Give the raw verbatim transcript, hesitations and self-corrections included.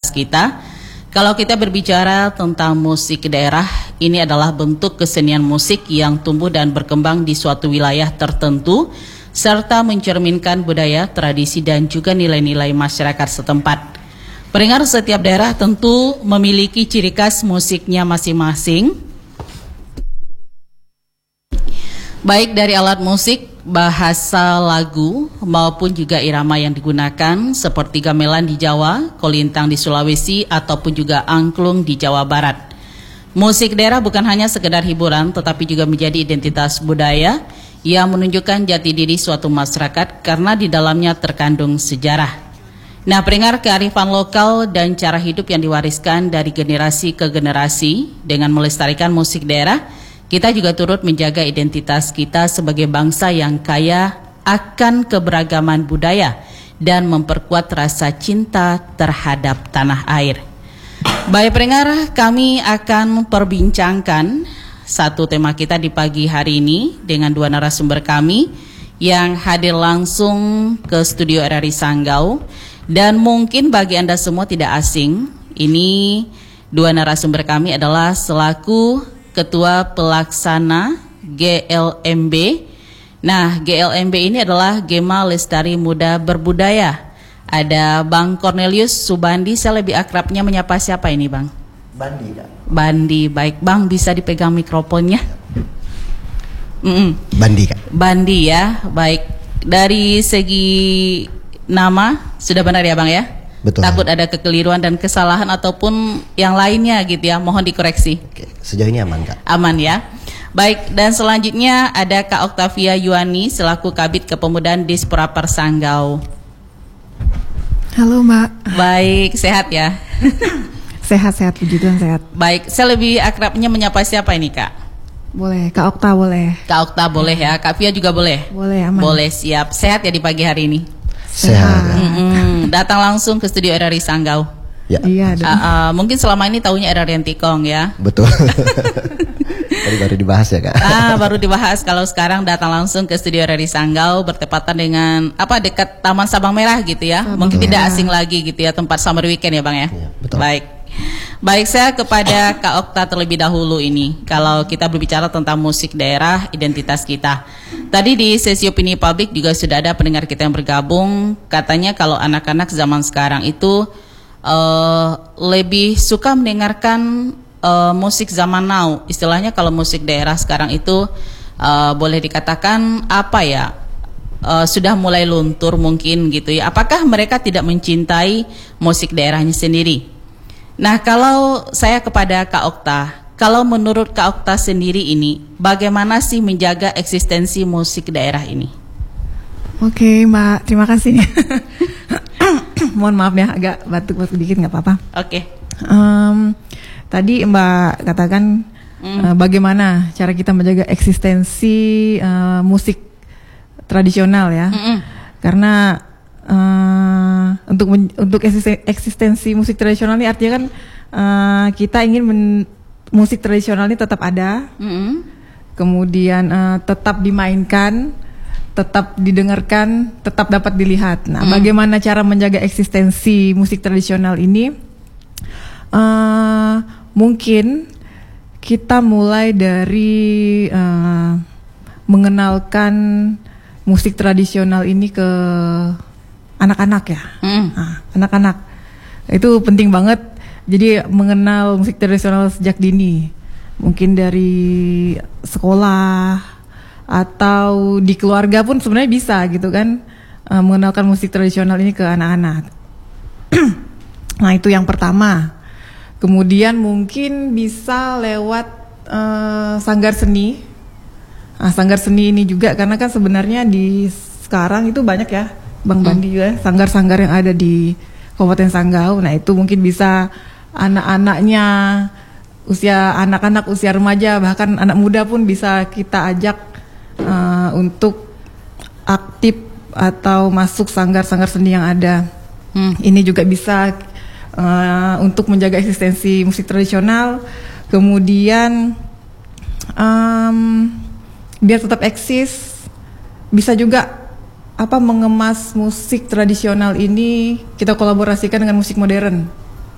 identitas kita. Kalau kita berbicara tentang musik daerah, ini adalah bentuk kesenian musik yang tumbuh dan berkembang di suatu wilayah tertentu, serta mencerminkan budaya, tradisi, dan juga nilai-nilai masyarakat setempat. Pendengar, setiap daerah tentu memiliki ciri khas musiknya masing-masing, baik dari alat musik, bahasa lagu, maupun juga irama yang digunakan, seperti gamelan di Jawa, kolintang di Sulawesi, ataupun juga angklung di Jawa Barat. Musik daerah bukan hanya sekedar hiburan, tetapi juga menjadi identitas budaya yang menunjukkan jati diri suatu masyarakat karena di dalamnya terkandung sejarah. Nah, pendengar, kearifan lokal dan cara hidup yang diwariskan dari generasi ke generasi dengan melestarikan musik daerah, kita juga turut menjaga identitas kita sebagai bangsa yang kaya akan keberagaman budaya dan memperkuat rasa cinta terhadap tanah air. Baik pendengar, kami akan memperbincangkan satu tema kita di pagi hari ini dengan dua narasumber kami yang hadir langsung ke studio R R I Sanggau. Dan mungkin bagi Anda semua tidak asing, ini dua narasumber kami adalah selaku Ketua Pelaksana G L M B. Nah, G L M B ini adalah Gema Lestari Muda Berbudaya. Ada Bang Cornelius Subandi, saya lebih akrabnya menyapa siapa ini Bang? Bandi, Kak. Bandi, baik Bang, bisa dipegang mikrofonnya? Mm-mm. Bandi, Kak. Bandi ya, baik. Dari segi nama, sudah benar ya Bang ya? Betul. Takut ada kekeliruan dan kesalahan ataupun yang lainnya gitu ya, mohon dikoreksi. Oke, sejauh ini aman Kak. Aman ya. Baik, dan selanjutnya ada Kak Oktavia Yuani selaku Kabid Kepemudaan Disproper Sanggau. Halo Mbak. Baik, sehat ya? Sehat-sehat, puji Tuhan sehat. Baik, saya lebih akrabnya menyapa siapa ini Kak? Boleh, Kak Okta boleh. Kak Okta boleh ya, Kak Via juga boleh? Boleh, aman. Boleh, siap. Sehat ya di pagi hari ini? Sehat. Mm-mm. Datang langsung ke studio R R I Sanggau. Ya. Iya dong. Uh, uh, mungkin selama ini taunya R R I Antikong ya. Betul. Tadi baru dibahas ya Kak. Ah, baru dibahas. Kalau sekarang datang langsung ke studio R R I Sanggau, bertepatan dengan apa, dekat Taman Sabang Merah gitu ya. Sabang Mungkin Merah. tidak asing lagi gitu ya, tempat summer weekend ya Bang ya. Iya, betul. Baik. Baik, saya kepada Kak Okta terlebih dahulu ini. Kalau kita berbicara tentang musik daerah, identitas kita. Tadi di sesi opini publik juga sudah ada pendengar kita yang bergabung. Katanya kalau anak-anak zaman sekarang itu uh, lebih suka mendengarkan uh, musik zaman now. Istilahnya kalau musik daerah sekarang itu uh, boleh dikatakan apa ya? Uh, sudah mulai luntur mungkin gitu ya. Apakah mereka tidak mencintai musik daerahnya sendiri? Nah, kalau saya kepada Kak Okta, kalau menurut Kak Okta sendiri ini, bagaimana sih menjaga eksistensi musik daerah ini? Oke Mbak, terima kasih. Mohon maaf ya, agak batuk-batuk dikit, nggak apa-apa. Oke. Um, tadi Mbak katakan Mm. uh, bagaimana cara kita menjaga eksistensi uh, musik tradisional ya. Mm-mm. Karena Uh, untuk men- untuk eksisten- eksistensi musik tradisional ini artinya kan uh, kita ingin men- musik tradisional ini tetap ada, Mm-mm. kemudian uh, tetap dimainkan, tetap didengarkan, tetap dapat dilihat. Nah, Mm. bagaimana cara menjaga eksistensi musik tradisional ini? Uh, mungkin kita mulai dari uh, mengenalkan musik tradisional ini ke anak-anak ya, Mm. nah, anak-anak itu penting banget. Jadi mengenal musik tradisional sejak dini, mungkin dari sekolah atau di keluarga pun sebenarnya bisa gitu kan, uh, mengenalkan musik tradisional ini ke anak-anak. Nah itu yang pertama. Kemudian mungkin bisa lewat uh, sanggar seni. Nah, sanggar seni ini juga karena kan sebenarnya di sekarang itu banyak ya. Bang Bandi juga sanggar-sanggar yang ada di Kabupaten Sanggau. Nah itu mungkin bisa anak-anaknya, usia anak-anak, usia remaja, bahkan anak muda pun bisa kita ajak uh, untuk aktif atau masuk sanggar-sanggar seni yang ada. Hmm. Ini juga bisa uh, untuk menjaga eksistensi musik tradisional. Kemudian um, biar tetap eksis, bisa juga apa mengemas musik tradisional ini kita kolaborasikan dengan musik modern.